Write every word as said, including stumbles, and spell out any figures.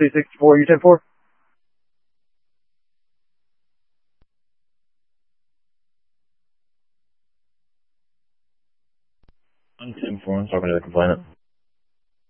C sixty-four U ten four. I'm ten four. I'm talking to the complainant.